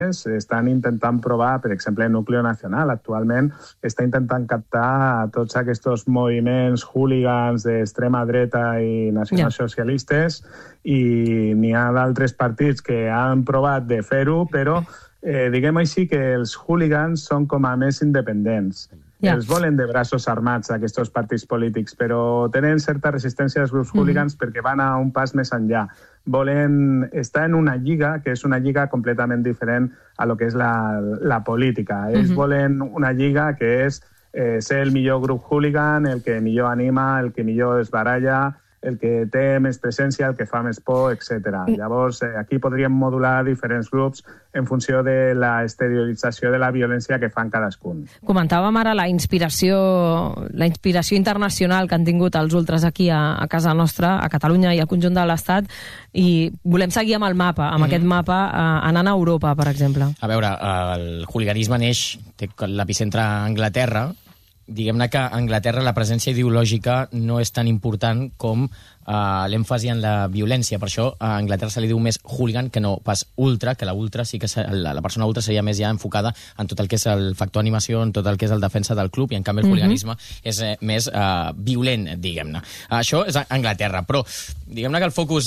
estan intentant provar, per exemple, el Núcleo Nacional actualment està intentant captar tots aquests moviments hooligans d'extrema dreta i nacionalsocialistes i n'hi ha d'altres partits que han provat de fer-ho, però diguem així que els hooligans són com a més independents. Els volen de braços armats, aquests partits polítics, però tenen certa resistència als grups hooligans perquè van a un pas més enllà. Volen estar en una lliga que és una lliga completament diferent a lo que és la política. Ells volen una lliga que és ser el millor grup hooligan, el que millor anima, el que millor es baralla, el que té més presència, el que fa més por, etc. Llavors, aquí podríem modular diferents grups en funció de la exteriorització de la violència que fan cadascun. Comentàvem ara la inspiració internacional que han tingut els ultras aquí a casa nostra, a Catalunya i al conjunt de l'Estat, i volem seguir amb el mapa, amb aquest mapa, anant a Europa, per exemple. A veure, el hooliganisme neix, té l'epicentre a Anglaterra. Diguem-ne que a Anglaterra la presència ideològica no és tan important com l'èmfasi en la violència. Per això a Anglaterra se li diu més hooligan que no pas ultra, que la ultra sí que la persona ultra seria més ja enfocada en tot el que és el factor animació, en tot el que és el defensa del club, i en canvi el hooliganisme és més violent, diguem-ne. Això és a Anglaterra, però diguem-ne que el focus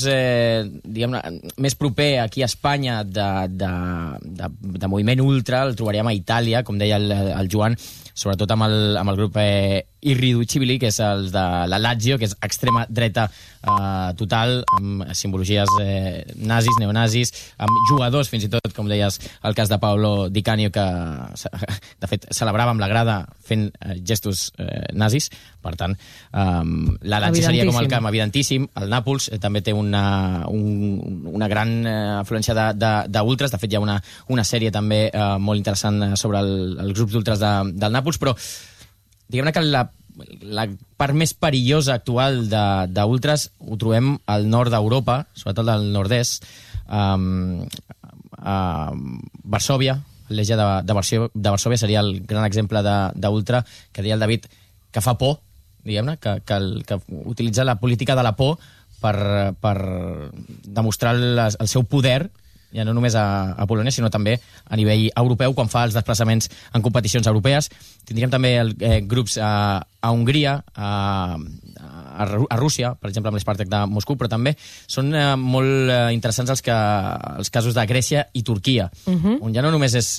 més proper aquí a Espanya de moviment ultra el trobaríem a Itàlia, com deia el Joan, sobretot amb el grup Irriducibili, que és el de la Lazio, que és extrema dreta total, amb simbologies nazis, neonazis, amb jugadors, fins i tot, com deies, el cas de Paolo Di Canio, que de fet celebrava amb la grada fent gestos nazis. Per tant, la Lazio seria com el camp evidentíssim. El Nàpols també té una gran afluència d'ultras. De fet, hi ha una sèrie també molt interessant sobre els grups d'ultras del Nàpols, però diguem-ne que la part més perillosa actual d'ultras ho trobem al nord d'Europa, sobretot al nord-est, a Varsòvia. L'Eix de Varsòvia seria el gran exemple d'ultra, que deia el David, que fa por, diguem-ne, que utilitza la política de la por per demostrar el seu poder, ja no només a Polònia, sinó també a nivell europeu, quan fa els desplaçaments en competicions europees. Tindríem també grups a Hongria, a Rússia, per exemple, amb l'Spartak de Moscou, però també són molt interessants els casos de Grècia i Turquia, on ja no només és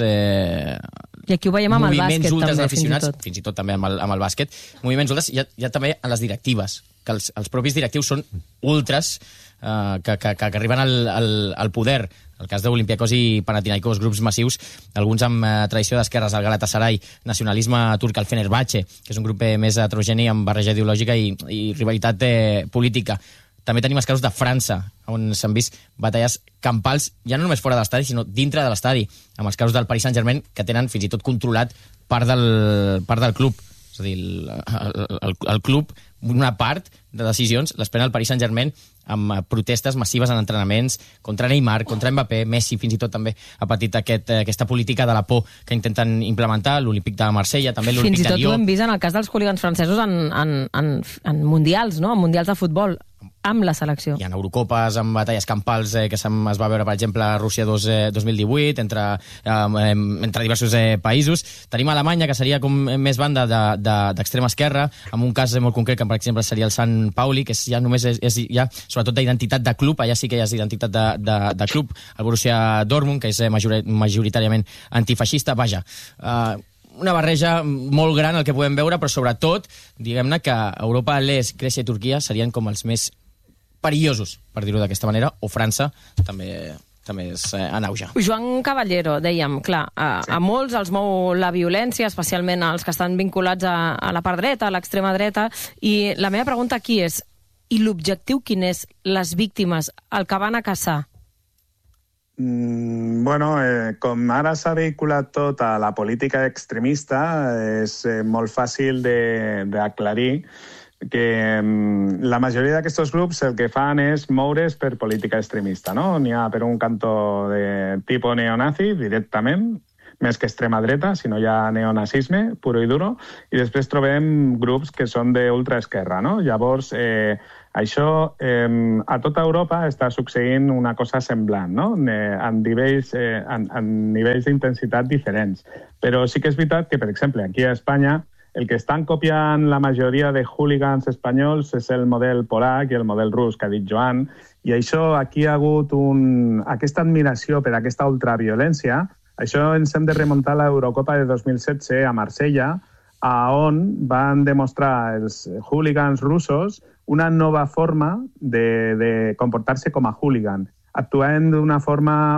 i aquí ho veiem amb el bàsquet, també, fins i tot també amb el bàsquet, moviments ultres, ja també en les directives, que els propis directius són ultras, que arriben al poder. El cas d'Olympiacos i Panathinaikos, grups massius, alguns amb tradició d'esquerres, el Galatasaray, nacionalisme turc, el Fenerbahçe, que és un grup més heterogeni amb barreja ideològica i rivalitat política. També tenim els casos de França, on s'han vist batalles campals, ja no només fora de l'estadi, sinó dintre de l'estadi, amb els casos del Paris Saint-Germain, que tenen fins i tot controlat part del club. És a dir, el club, una part de decisions les pren el Paris Saint-Germain amb protestes massives en entrenaments contra Neymar, contra Mbappé, Messi fins i tot també ha patit aquesta política de la por que intenten implementar, l'Olímpic de Marsella, també l'Olímpic de Lió. Fins i tot ho hem vist en el cas dels hooligans francesos en mundials, no? En mundials de futbol, amb la selecció. Hi ha Eurocopes amb batalles campals que es va veure, per exemple, a Rússia 2018, entre diversos països. Tenim Alemanya, que seria com més banda d'extrema esquerra, amb un cas molt concret, que per exemple seria el Sant Pauli, que ja només és ja sobretot d'identitat de club, allà sí que ja és identitat de club, el Borussia Dortmund, que és majoritàriament antifeixista. Vaja, una barreja molt gran el que podem veure, però sobretot, diguem-ne que Europa, l'Est, Grècia i Turquia serien com els més perillosos, per dir-ho d'aquesta manera, o França també és en auge. Joan Caballero, dèiem, clar, a molts els mou la violència, especialment els que estan vinculats a la part dreta, a l'extrema dreta, i la meva pregunta aquí és, i l'objectiu quin és? Les víctimes, el que van a caçar? Bueno, com ara s'ha vehiculat tot a la política extremista, és molt fàcil d'aclarir que la majoria d'aquests grups el que fan és moure's per política extremista, no? N'hi ha per un cantó de tipus neonazi, directament, més que extrema dreta, sinó ja neonazisme, puro i duro, i després trobem grups que són d'ultraesquerra, no? Llavors, això a tota Europa està succeint una cosa semblant, no? En nivells d'intensitat diferents. Però sí que és veritat que, per exemple, aquí a Espanya, el que estan copiant la majoria de hooligans espanyols és el model polac i el model rus, que ha dit Joan, i això aquí hi ha hagut aquesta admiració per aquesta ultraviolència. Això ens hem de remuntar a l'Eurocopa de 2017 a Marsella, on van demostrar els hooligans russos una nova forma de comportar-se com a hooligan, actuant d'una forma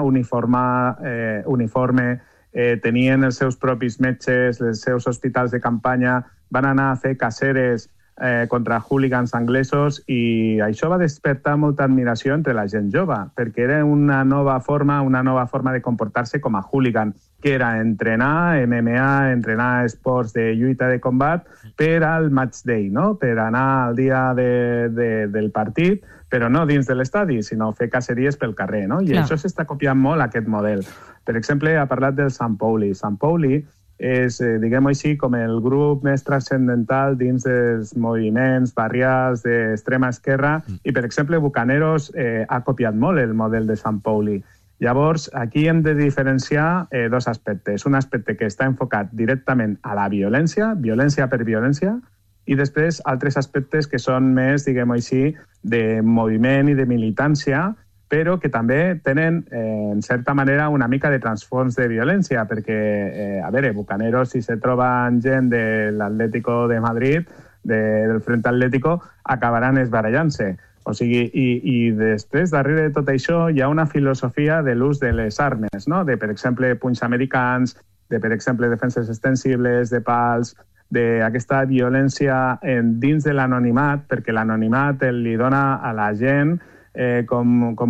uniforme, tenien els seus propis metges, els seus hospitals de campanya, van anar a fer caceres contra hooligans anglesos i això va despertar molta admiració entre la gent jove, perquè era una nova forma de comportar-se com a hooligan, que era entrenar MMA, entrenar esports de lluita de combat per al match day, no? Per anar al dia del partit, però no dins de l'estadi, sinó fer caceries pel carrer, no? I això s'està copiant molt, aquest model. Per exemple, ha parlat del Sant Pauli. Sant Pauli és, diguem-ho així, com el grup més transcendental dins dels moviments barrials d'extrema esquerra i, per exemple, Bucaneros ha copiat molt el model de Sant Pauli. Llavors, aquí hem de diferenciar dos aspectes. Un aspecte que està enfocat directament a la violència per violència, i després altres aspectes que són més, diguem-ho així, de moviment i de militància, però que també tenen, en certa manera, una mica de transfons de violència, perquè, a veure, Bucaneros, si se troben gent de l'Atlético de Madrid, del Frente Atlético, acabaran esbarallant-se. O sigui, i després, darrere de tot això, hi ha una filosofia de l'ús de les armes, no? De, per exemple, punys americans, de, per exemple, defenses extensibles, de pals, d'aquesta violència dins de l'anonimat, perquè l'anonimat li dona a la gent com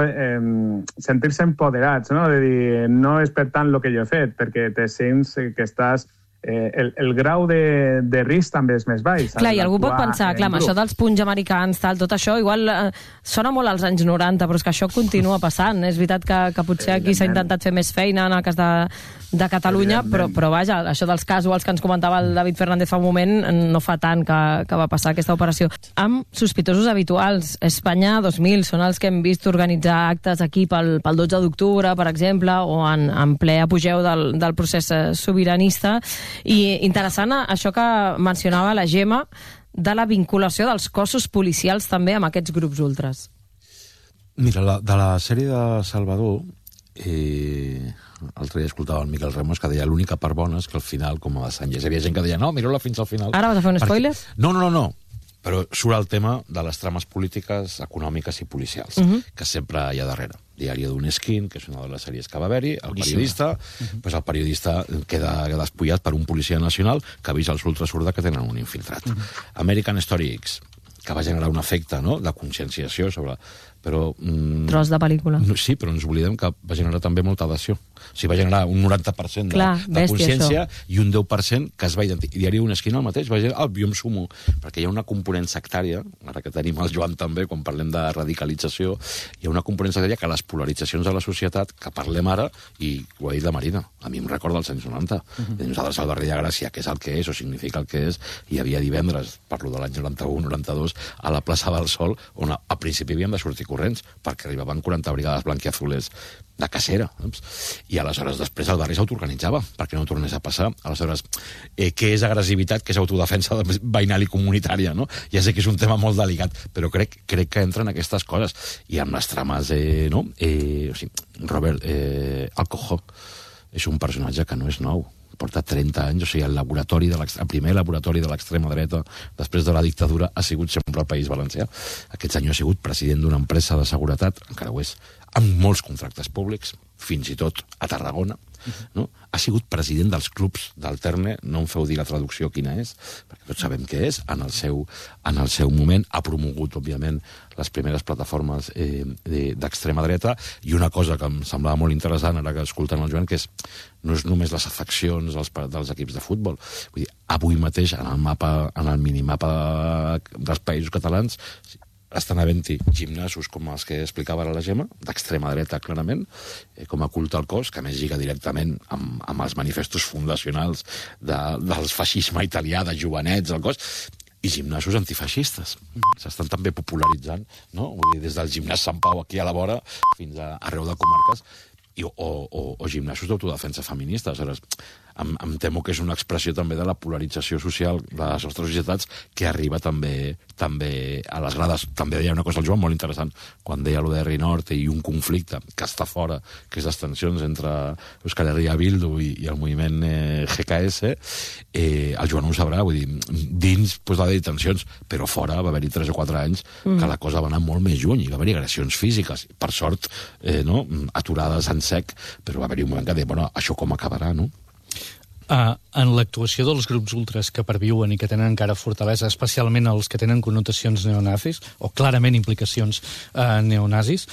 sentir-se empoderats, no? De dir, no és per tant el que jo he fet, perquè te sents que estàs... El grau de risc també és més baix. Clar, i algú pot pensar, clar, amb això dels punys americans, tot això, igual sona molt als anys 90, però és que això continua passant. És veritat que potser aquí s'ha intentat fer més feina en el cas de Catalunya, però vaja, això dels casuals que ens comentava el David Fernández fa un moment, no fa tant que va passar aquesta operació. Amb sospitosos habituals, Espanya 2000 són els que hem vist organitzar actes aquí pel 12 d'octubre, per exemple, o en ple apogeu del procés sobiranista. I interessant això que mencionava la Gemma de la vinculació dels cossos policials també amb aquests grups ultras. Mira, de la sèrie de Salvador, l'altre dia escoltava el Miquel Ramos que deia l'única part bona és que al final, com a Sánchez, hi havia gent que deia no, mira-la fins al final. Ara vas a fer un spoiler? No. Però surt el tema de les trames polítiques, econòmiques i policials, que sempre hi ha darrere. Diari d'un Esquin, que és una de les sèries que va haver-hi, el periodista, pues el periodista queda despullat per un policia nacional que avisa els ultrasurda que tenen un infiltrat. American Story X, que va generar un efecte, no?, de conscienciació sobre... Però, tros de pel·lícula. Sí, però ens oblidem que va generar també molta adhesió. O sigui, va generar un 90% de consciència i un 10% que es va identificar. I Diari d'un Esquina el mateix, va dir, jo em sumo, perquè hi ha una component sectària, ara que tenim el Joan també, quan parlem de radicalització, hi ha una component sectària que les polaritzacions de la societat, que parlem ara, i ho ha dit la Marina, a mi em recorda els anys 90. Nosaltres al barri de Gràcia, que és el que és, o significa el que és, hi havia divendres, parlo de l'any 91-92, a la plaça del Sol, on a principi havíem de sortir corrents, perquè arribaven 40 brigades blanquiazules de cacera. I aleshores després el barri s'autoorganitzava perquè no tornés a passar. Aleshores, què és agressivitat, què és autodefensa veïnal i comunitària, no? Ja sé que és un tema molt delicat, però crec que entren aquestes coses. I amb les trames, no? O sigui, Robert Alcohol és un personatge que no és nou. Porta 30 anys, o sigui, el primer laboratori de l'extrema dreta després de la dictadura ha sigut sempre el País Valencià. Aquests anys ha sigut president d'una empresa de seguretat, encara ho és, amb molts contractes públics, fins i tot a Tarragona, no? Ha sigut president dels clubs del Terne, no em feu dir la traducció quina és, perquè tots sabem què és, en el seu moment ha promogut, òbviament, les primeres plataformes d'extrema dreta, i una cosa que em semblava molt interessant ara que escoltant el Joan, que no és només les afeccions dels equips de futbol. Vull dir, avui mateix, en el minimapa dels països catalans, estan havent-hi gimnasos com els que explicava ara la Gemma, d'extrema dreta, clarament, com a culte al cos, que a més lliga directament amb els manifestos fundacionals del feixisme italià, de Jovenets, al cos, i gimnasos antifeixistes. S'estan també popularitzant, no? Vull dir, des del gimnàs Sant Pau aquí a la vora fins a arreu de comarques, o gimnasos d'autodefensa feministes. Em temo que és una expressió també de la polarització social de les nostres societats que arriba també a les grades. També deia una cosa al Joan molt interessant, quan deia l'UDR Nord i un conflicte que està fora, que és les tensions entre Euskal Herria Bildu i el moviment GKS, el Joan ho sabrà, vull dir, dins va haver-hi tensions, però fora va haver-hi 3 o 4 anys que la cosa va anar molt més lluny, i va haver-hi agressions físiques, per sort, aturades en sec, però va haver-hi un moment que deia, bueno, això com acabarà, no? En l'actuació dels grups ultres que perviuen i que tenen encara fortalesa, especialment els que tenen connotacions neonazis, o clarament implicacions neonazis,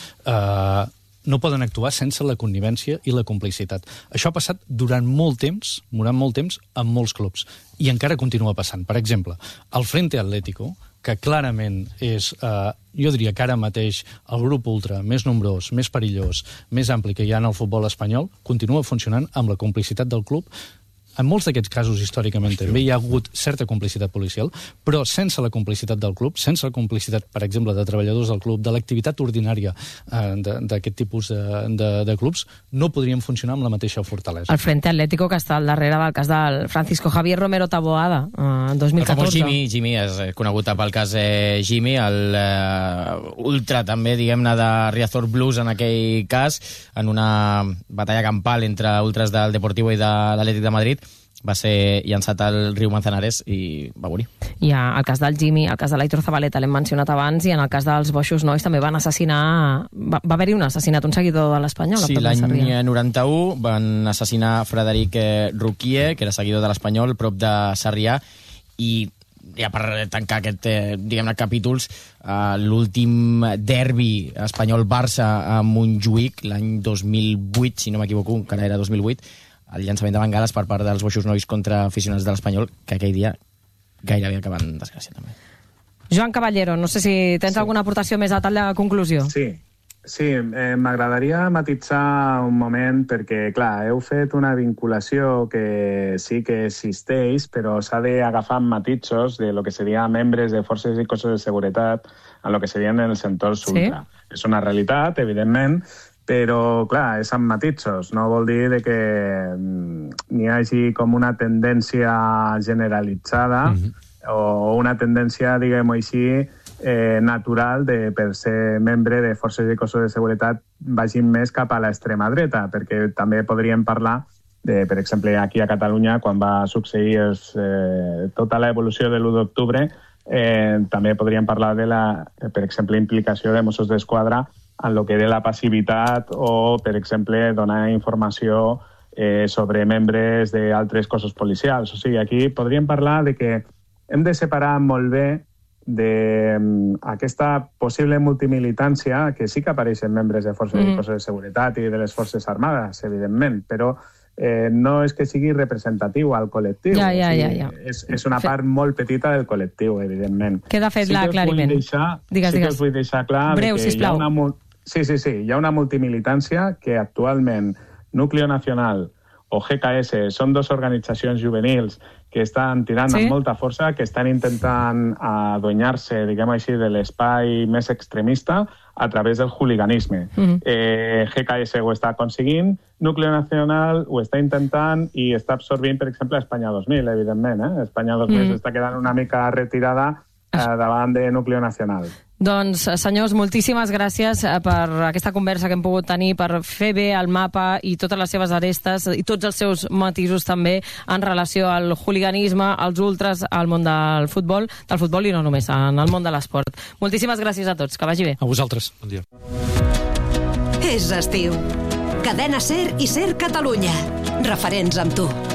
no poden actuar sense la connivència i la complicitat. Això ha passat durant molt temps en molts clubs, i encara continua passant. Per exemple, el Frente Atlético, que clarament és, jo diria que ara mateix, el grup ultra més nombrós, més perillós, més ampli que hi ha en el futbol espanyol, continua funcionant amb la complicitat del club. En molts d'aquests casos, històricament, també hi ha hagut certa complicitat policial, però sense la complicitat del club, sense la complicitat, per exemple, de treballadors del club, de l'activitat ordinària d'aquest tipus de clubs, no podrien funcionar amb la mateixa fortalesa. El Frente Atlético, que està al darrere del cas del Francisco Javier Romero Taboada, en 2014. El famós Jimmy és conegut pel cas Jimmy, l'ultra també, diguem-ne, de Riazor Blues en aquell cas, en una batalla campal entre ultras del Deportivo i de l'Atlètic de Madrid, va ser llançat al riu Manzanares i va morir. I el cas del Jimmy, el cas de l'Aitor Zabaleta l'hem mencionat abans, i en el cas dels Boixos Nois també van assassinar... Va haver-hi un assassinat, un seguidor de l'Espanyol. Sí, l'any 91 van assassinar Frederic Ruquier, que era seguidor de l'Espanyol, prop de Sarrià, i ja per tancar aquest, diguem-ne, capítols, l'últim derbi espanyol-Barça a Montjuïc, l'any 2008, si no m'equivoco, encara era 2008, el llançament de bengales per part dels Boixos Nois contra aficionats de l'Espanyol, que aquell dia gairebé acaben en desgràcia també. Joan Caballero, no sé si tens alguna aportació més a tall de conclusió. Sí, m'agradaria matitzar un moment perquè, clar, heu fet una vinculació que sí que existeix, però s'ha d'agafar amb matisos de lo que serien membres de forces i cossos de seguretat en lo que serien els entorns ultra. És una realitat, evidentment, però, clar, és amb matisos. No vol dir que n'hi hagi com una tendència generalitzada o una tendència, diguem-ho així, natural de, per ser membre de forces i cossos de seguretat, vagin més cap a l'extrema dreta, perquè també podríem parlar de, per exemple, aquí a Catalunya, quan va succeir tota l'evolució de l'1 d'octubre, també podríem parlar de la, per exemple, implicació de Mossos d'Esquadra en el que era la passivitat o, per exemple, donar informació sobre membres d'altres cossos policials. O sigui, aquí podríem parlar de que hem de separar molt bé d'aquesta possible multimilitància, que sí que apareixen membres de forces i cossos de seguretat i de les forces armades, evidentment, però no és que sigui representatiu al col·lectiu. És una part molt petita del col·lectiu, evidentment. Queda fet l'aclariment. Sí que us vull deixar clar breu, que hi ha hi ha una multimilitància que actualment Núcleo Nacional o GKS són dos organitzacions juvenils que estan tirant amb molta força, que estan intentant adueñar-se, diguem així, de l'espai més extremista a través del hooliganisme. GKS ho està aconseguint, Núcleo Nacional ho està intentant i està absorbint, per exemple, Espanya 2000, evidentment. Espanya 2000 s'està quedant una mica retirada davant de Núcleo Nacional. Doncs, senyors, moltíssimes gràcies per aquesta conversa que hem pogut tenir, per fer bé el mapa i totes les seves arestes i tots els seus matisos també en relació al hooliganisme, als ultras, al món del futbol i no només, en el món de l'esport. Moltíssimes gràcies a tots, que vagi bé. A vosaltres. Bon dia. És estiu. Cadena SER i SER Catalunya. Referents amb tu.